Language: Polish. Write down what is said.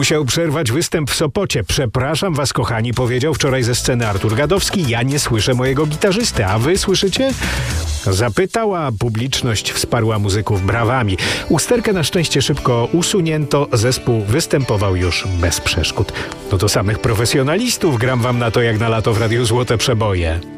Musiał przerwać występ w Sopocie. Przepraszam was, kochani, powiedział wczoraj ze sceny Artur Gadowski. Ja nie słyszę mojego gitarzysty, a wy słyszycie? Zapytał, a publiczność wsparła muzyków brawami. Usterkę na szczęście szybko usunięto. Zespół występował już bez przeszkód. No to samych profesjonalistów gram wam na to jak na lato w Radiu Złote Przeboje.